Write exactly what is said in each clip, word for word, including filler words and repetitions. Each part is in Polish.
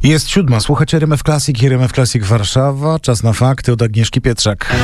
Jest siódma. Słuchacie R M F Classic i R M F Classic Warszawa. Czas na fakty od Agnieszki Pietrzak.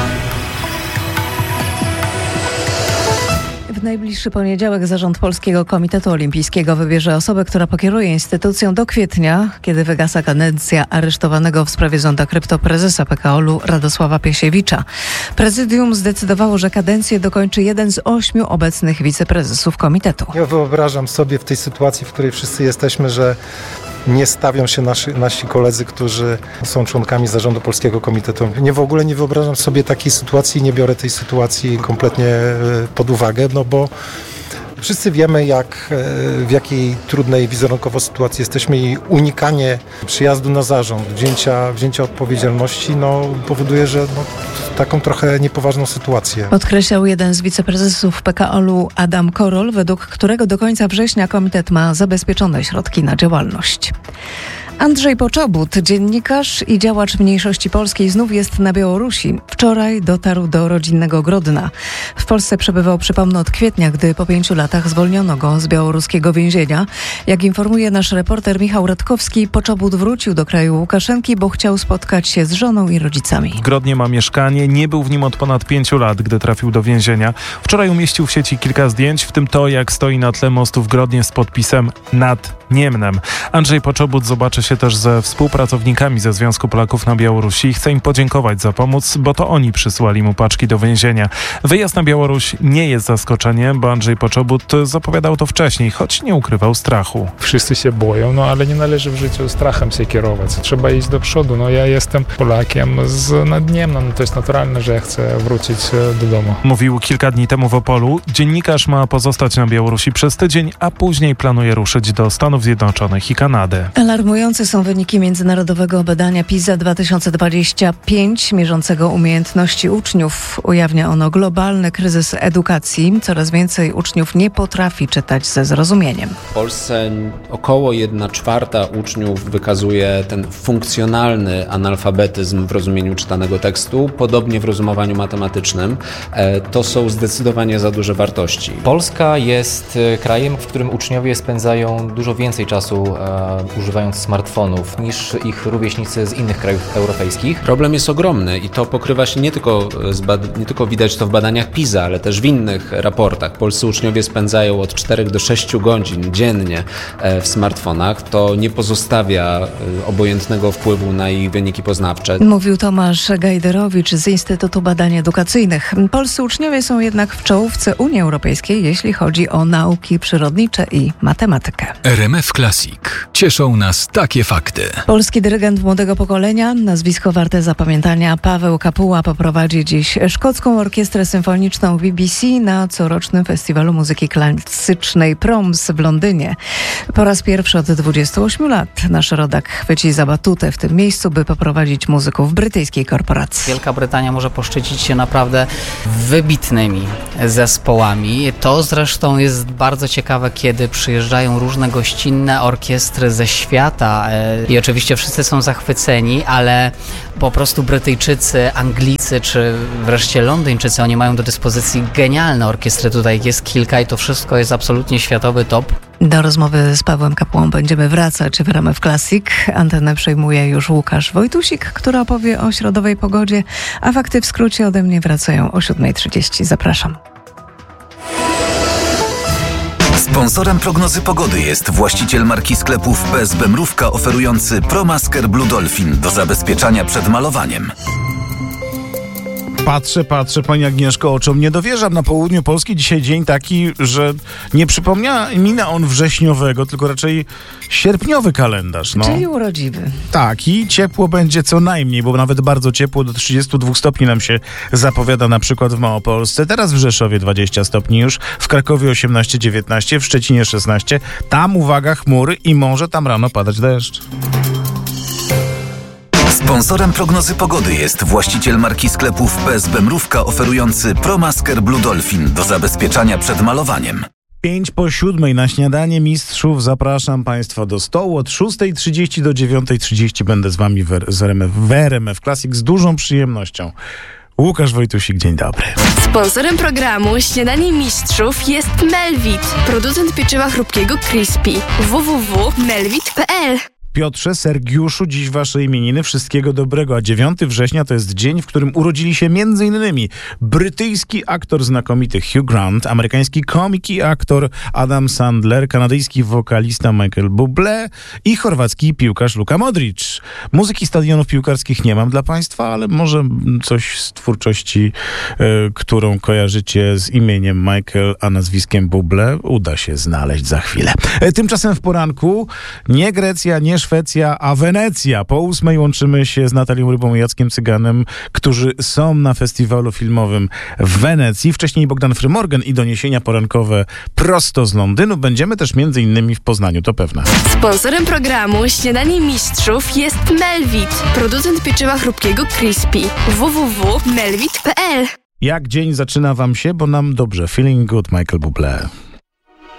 W najbliższy poniedziałek Zarząd Polskiego Komitetu Olimpijskiego wybierze osobę, która pokieruje instytucją do kwietnia, kiedy wygasa kadencja aresztowanego w sprawie zonda krypto prezesa P K O L-u Radosława Piesiewicza. Prezydium zdecydowało, że kadencję dokończy jeden z ośmiu obecnych wiceprezesów komitetu. Ja wyobrażam sobie w tej sytuacji, w której wszyscy jesteśmy, że nie stawią się nasi, nasi koledzy, którzy są członkami Zarządu Polskiego Komitetu. Nie, w ogóle nie wyobrażam sobie takiej sytuacji, nie biorę tej sytuacji kompletnie pod uwagę, no bo wszyscy wiemy, jak, w jakiej trudnej wizerunkowo sytuacji jesteśmy i unikanie przyjazdu na zarząd, wzięcia, wzięcia odpowiedzialności no, powoduje, że no, taką trochę niepoważną sytuację. Podkreślał jeden z wiceprezesów P K O L-u Adam Korol, według którego do końca września komitet ma zabezpieczone środki na działalność. Andrzej Poczobut, dziennikarz i działacz mniejszości polskiej, znów jest na Białorusi. Wczoraj dotarł do rodzinnego Grodna. W Polsce przebywał, przypomnę, od kwietnia, gdy po pięciu latach zwolniono go z białoruskiego więzienia. Jak informuje nasz reporter Michał Radkowski, Poczobut wrócił do kraju Łukaszenki, bo chciał spotkać się z żoną i rodzicami. W Grodnie ma mieszkanie, nie był w nim od ponad pięciu lat, gdy trafił do więzienia. Wczoraj umieścił w sieci kilka zdjęć, w tym to, jak stoi na tle mostu w Grodnie z podpisem Nad Niemnem. Andrzej Poczobut zobaczy się też ze współpracownikami ze Związku Polaków na Białorusi i chce im podziękować za pomoc, bo to oni przysłali mu paczki do więzienia. Wyjazd na Białoruś nie jest zaskoczeniem, bo Andrzej Poczobut zapowiadał to wcześniej, choć nie ukrywał strachu. Wszyscy się boją, no ale nie należy w życiu strachem się kierować. Trzeba iść do przodu. No ja jestem Polakiem z Nadniemna, no to jest naturalne, że ja chcę wrócić do domu. Mówił kilka dni temu w Opolu. Dziennikarz ma pozostać na Białorusi przez tydzień, a później planuje ruszyć do Stanów Zjednoczonych i Kanady. Alarmujące są wyniki międzynarodowego badania PISA dwa tysiące dwadzieścia pięć, mierzącego umiejętności uczniów. Ujawnia ono globalny kryzys edukacji. Coraz więcej uczniów nie potrafi czytać ze zrozumieniem. W Polsce około jedna czwarta uczniów wykazuje ten funkcjonalny analfabetyzm w rozumieniu czytanego tekstu, podobnie w rozumowaniu matematycznym. To są zdecydowanie za duże wartości. Polska jest krajem, w którym uczniowie spędzają dużo więcej czasu e, używając smartfonów niż ich rówieśnicy z innych krajów europejskich. Problem jest ogromny i to pokrywa się nie tylko, z bad- nie tylko widać to w badaniach PISA, ale też w innych raportach. Polscy uczniowie spędzają od czterech do sześciu godzin dziennie w smartfonach. To nie pozostawia obojętnego wpływu na ich wyniki poznawcze. Mówił Tomasz Gajderowicz z Instytutu Badań Edukacyjnych. Polscy uczniowie są jednak w czołówce Unii Europejskiej, jeśli chodzi o nauki przyrodnicze i matematykę. R M F Classic. Cieszą nas takie fakty. Polski dyrygent młodego pokolenia, nazwisko warte zapamiętania, Paweł Kapuła poprowadzi dziś szkocką orkiestrę symfoniczną B B C na corocznym festiwalu muzyki klasycznej Proms w Londynie. Po raz pierwszy od dwudziestu ośmiu lat nasz rodak chwyci za batutę w tym miejscu, by poprowadzić muzyków brytyjskiej korporacji. Wielka Brytania może poszczycić się naprawdę wybitnymi zespołami. To zresztą jest bardzo ciekawe, kiedy przyjeżdżają różne gościnne orkiestry ze świata i oczywiście wszyscy są zachwyceni, ale po prostu Brytyjczycy, Anglicy czy wreszcie Londyńczycy, oni mają do dyspozycji genialne orkiestry, tutaj jest kilka i to wszystko jest absolutnie światowy top. Do rozmowy z Pawłem Kapułą będziemy wracać w R M F Classic. Antenę przejmuje już Łukasz Wojtusik, który opowie o środowej pogodzie, a fakty w skrócie ode mnie wracają o siódma trzydzieści. Zapraszam. Sponsorem prognozy pogody jest właściciel marki sklepów P S B Mrówka, oferujący ProMasker Blue Dolphin do zabezpieczania przed malowaniem. Patrzę, patrzę, pani Agnieszko, oczom nie dowierzam. Na południu Polski dzisiaj dzień taki, że nie przypomina on wrześniowego, tylko raczej sierpniowy kalendarz. No. Czyli urodziwy. Tak, i ciepło będzie co najmniej, bo nawet bardzo ciepło, do trzydziestu dwóch stopni nam się zapowiada na przykład w Małopolsce. Teraz w Rzeszowie dwadzieścia stopni już, w Krakowie osiemnaście dziewiętnaście, w Szczecinie szesnaście. Tam, uwaga, chmury i może tam rano padać deszcz. Sponsorem prognozy pogody jest właściciel marki sklepów P S B Mrówka, oferujący ProMasker Blue Dolphin do zabezpieczania przed malowaniem. Pięć po siódmej na śniadanie mistrzów. Zapraszam Państwa do stołu. Od szóstej trzydzieści do dziewiątej trzydzieści będę z Wami w, z R M F, w R M F Classic z dużą przyjemnością. Łukasz Wojtusik, dzień dobry. Sponsorem programu Śniadanie Mistrzów jest Melvit, producent pieczywa chrupkiego Crispy. w w w kropka melvit kropka p l Piotrze, Sergiuszu, dziś wasze imieniny, wszystkiego dobrego. A dziewiątego września to jest dzień, w którym urodzili się między innymi brytyjski aktor znakomity Hugh Grant, amerykański komik i aktor Adam Sandler, kanadyjski wokalista Michael Bublé i chorwacki piłkarz Luka Modric. Muzyki stadionów piłkarskich nie mam dla państwa, ale może coś z twórczości, y, którą kojarzycie z imieniem Michael, a nazwiskiem Bublé, uda się znaleźć za chwilę. Y, tymczasem w poranku nie Grecja, nie Szwecja, a Wenecja. Po ósmej łączymy się z Natalią Rybą i Jackiem Cyganem, którzy są na festiwalu filmowym w Wenecji. Wcześniej Bogdan Frymorgan i doniesienia porankowe prosto z Londynu. Będziemy też między innymi w Poznaniu, to pewne. Sponsorem programu Śniadanie Mistrzów jest Melvit, producent pieczywa chrupkiego Crispy. w w w kropka melvit kropka p l. Jak dzień zaczyna wam się? Bo nam dobrze. Feeling good, Michael Bublé.